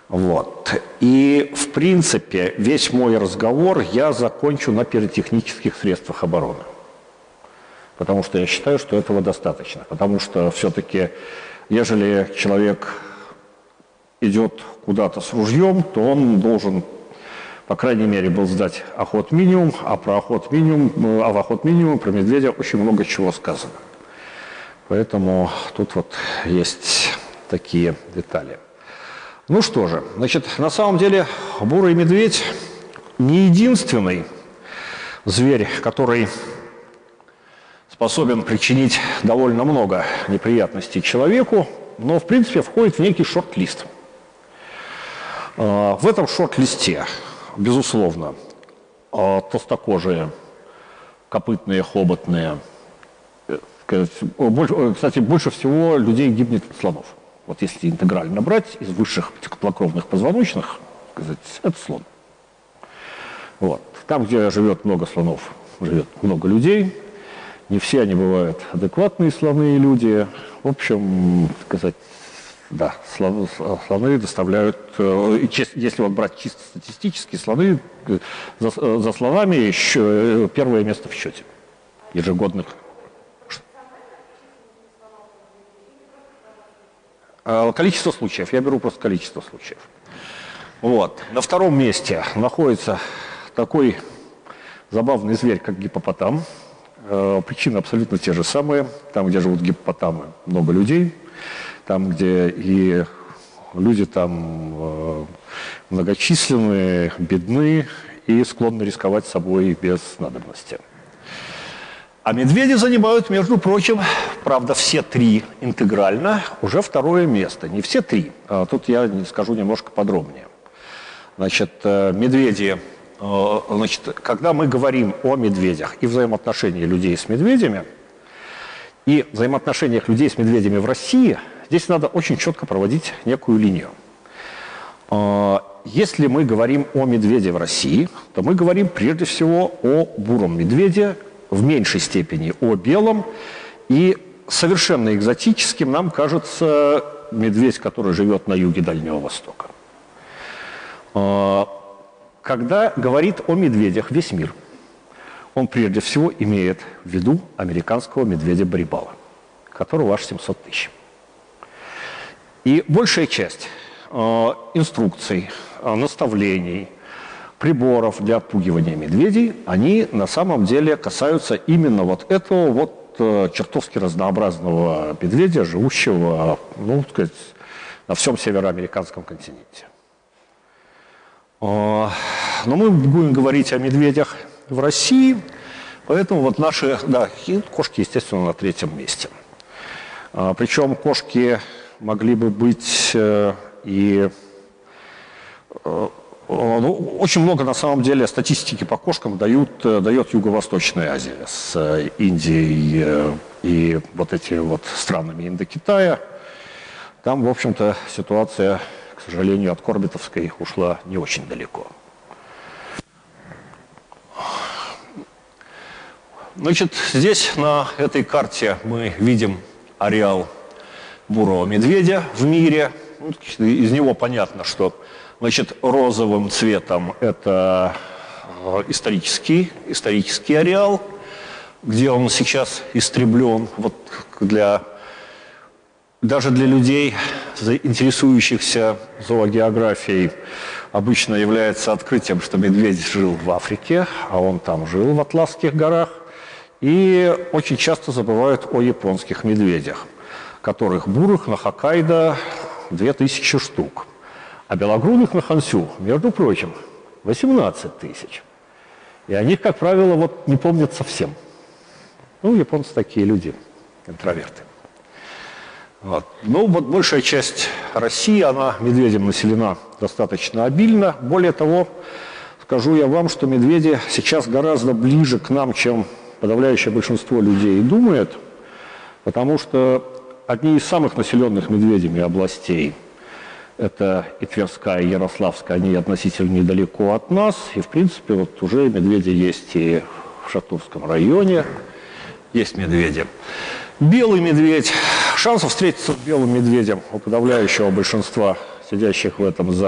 Вот. И, в принципе, весь мой разговор я закончу на пиротехнических средствах обороны. Потому что я считаю, что этого достаточно. Потому что все-таки, ежели человек идет куда-то с ружьем, то он должен, по крайней мере, был сдать охот-минимум, а в охот-минимум про медведя очень много чего сказано. Поэтому тут вот есть такие детали. Ну что же, значит, на самом деле бурый медведь не единственный зверь, который способен причинить довольно много неприятностей человеку, но, в принципе, входит в некий шорт-лист. В этом шорт-листе, безусловно, толстокожие, копытные, хоботные. Кстати, больше всего людей гибнет от слонов. Вот если интегрально брать, из высших теплокровных позвоночных, сказать, это слон. Вот. Там, где живет много слонов, живет много людей. Не все они бывают адекватные слоны и люди. В общем, сказать, да, слоны доставляют, если вот брать чисто статистически, слоны за слонами еще первое место в счете ежегодных. Количество случаев, я беру просто количество случаев. Вот. На втором месте находится такой забавный зверь, как гиппопотам. Причины абсолютно те же самые. Там, где живут гиппопотамы, много людей. Там, где и люди там многочисленные, бедны и склонны рисковать собой без надобности. А медведи занимают, между прочим, правда, все три интегрально, уже второе место. Не все три. Тут я скажу немножко подробнее. Значит, медведи, значит, когда мы говорим о медведях и взаимоотношении людей с медведями, и взаимоотношениях людей с медведями в России, здесь надо очень четко проводить некую линию. Если мы говорим о медведе в России, то мы говорим прежде всего о буром медведе, в меньшей степени о белом, и совершенно экзотическим нам кажется медведь, который живет на юге Дальнего Востока. Когда говорит о медведях весь мир, он прежде всего имеет в виду американского медведя-барибала, которого аж 700 тысяч. И большая часть инструкций, наставлений, приборов для отпугивания медведей, они на самом деле касаются именно вот этого вот чертовски разнообразного медведя, живущего, ну, так сказать, на всем североамериканском континенте. Но мы будем говорить о медведях в России, поэтому вот наши, да, кошки, естественно, на третьем месте. Причем кошки могли бы быть и... Ну, очень много, на самом деле, статистики по кошкам дает Юго-Восточная Азия с Индией и вот этими вот странами Индокитая. Там, в общем-то, ситуация, к сожалению, от корбетовской ушла не очень далеко. Значит, здесь на этой карте мы видим ареал бурого медведя в мире. Из него понятно, что, значит, розовым цветом это исторический ареал, где он сейчас истреблен. Вот даже для людей, интересующихся зоогеографией, обычно является открытием, что медведь жил в Африке, а он там жил в Атласских горах. И очень часто забывают о японских медведях, которых бурых на Хоккайдо 2000 штук. А белогрудых на Хансю, между прочим, 18 тысяч. И о них, как правило, вот не помнят совсем. Ну, японцы такие люди, интроверты. Вот. Ну, вот большая часть России, она медведем населена достаточно обильно. Более того, скажу я вам, что медведи сейчас гораздо ближе к нам, чем подавляющее большинство людей думает, потому что одни из самых населенных медведями областей – это и Тверская, и Ярославская, они относительно недалеко от нас. И, в принципе, вот уже медведи есть и в Шатурском районе, есть медведи. Белый медведь. Шансов встретиться с белым медведем у подавляющего большинства сидящих в этом зале